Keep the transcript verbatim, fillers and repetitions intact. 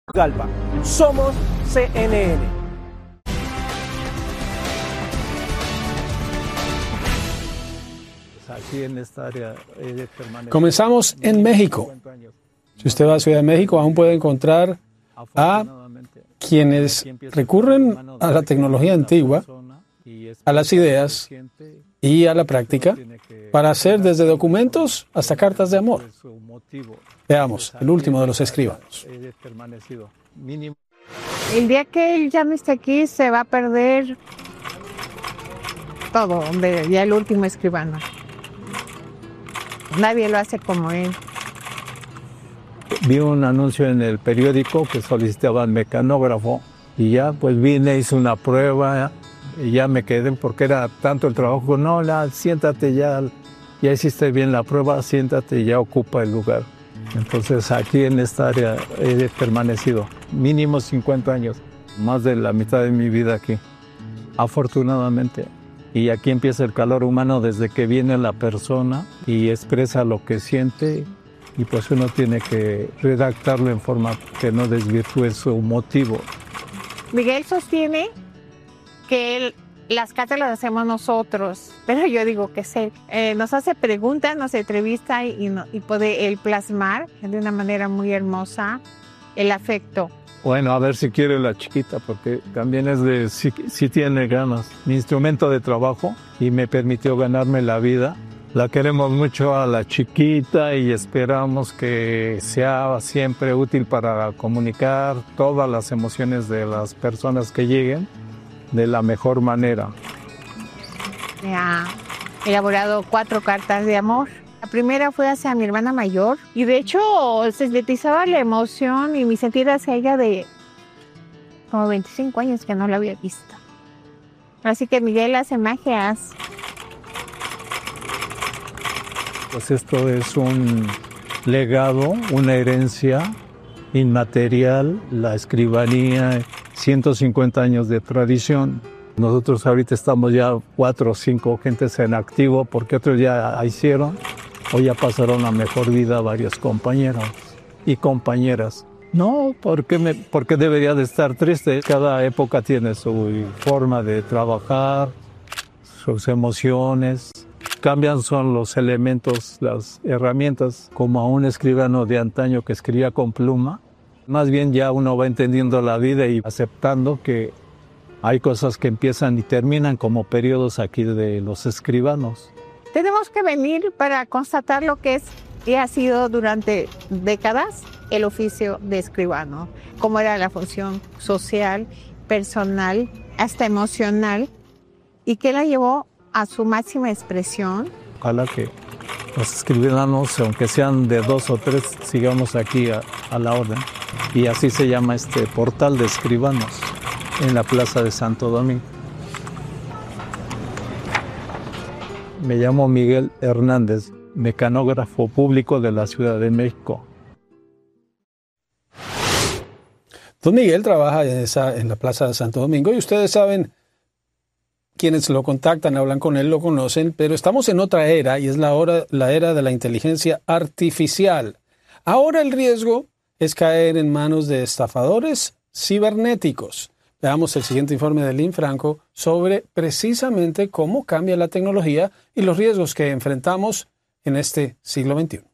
Galpa. Somos C N N. Aquí en esta área eh, Comenzamos en México. Si usted va a Ciudad de México, aún puede encontrar a quienes recurren a la tecnología antigua, a las ideas y a la práctica para hacer desde documentos hasta cartas de amor. Veamos, el último de los escribanos. El día que él ya no esté aquí, se va a perder todo, hombre, ya el último escribano. Nadie lo hace como él. Vi un anuncio en el periódico que solicitaban mecanógrafo y ya pues vine, hice una prueba y ya me quedé porque era tanto el trabajo. No, la, siéntate ya, ya hiciste bien la prueba, siéntate y ya ocupa el lugar. Entonces aquí en esta área he permanecido mínimo cincuenta años, más de la mitad de mi vida aquí, afortunadamente. Y aquí empieza el calor humano desde que viene la persona y expresa lo que siente y pues uno tiene que redactarlo en forma que no desvirtúe su motivo. Miguel sostiene que él, las cartas las hacemos nosotros, pero yo digo que es él. Eh, nos hace preguntas, nos entrevista y, y, no, y puede él plasmar de una manera muy hermosa el afecto. Bueno, a ver si quiere la chiquita, porque también es de, si, si tiene ganas. Mi instrumento de trabajo y me permitió ganarme la vida. La queremos mucho a la chiquita y esperamos que sea siempre útil para comunicar todas las emociones de las personas que lleguen de la mejor manera. Me ha elaborado cuatro cartas de amor. La primera fue hacia mi hermana mayor y de hecho sintetizaba la emoción y mi sentir hacia ella de como veinticinco años que no la había visto. Así que Miguel hace magias. Pues esto es un legado, una herencia inmaterial, la escribanía, ciento cincuenta años de tradición. Nosotros ahorita estamos ya cuatro o cinco gentes en activo porque otros ya hicieron o ya pasaron a mejor vida varios compañeros y compañeras. No, porque me, porque debería de estar triste. Cada época tiene su forma de trabajar, sus emociones. Cambian son los elementos, las herramientas, como a un escribano de antaño que escribía con pluma. Más bien ya uno va entendiendo la vida y aceptando que hay cosas que empiezan y terminan como periodos aquí de los escribanos. Tenemos que venir para constatar lo que es y ha sido durante décadas el oficio de escribano, cómo era la función social, personal, hasta emocional, y que la llevó a su máxima expresión. Ojalá que los escribanos, aunque sean de dos o tres, sigamos aquí a, a la orden. Y así se llama este portal de escribanos en la Plaza de Santo Domingo. Me llamo Miguel Hernández, mecanógrafo público de la Ciudad de México. Don Miguel trabaja en, esa, en la Plaza de Santo Domingo y ustedes saben, quienes lo contactan, hablan con él, lo conocen, pero estamos en otra era y es la, hora, la era de la inteligencia artificial. Ahora el riesgo es caer en manos de estafadores cibernéticos. Veamos el siguiente informe de Lynn Franco sobre precisamente cómo cambia la tecnología y los riesgos que enfrentamos en este siglo veintiuno.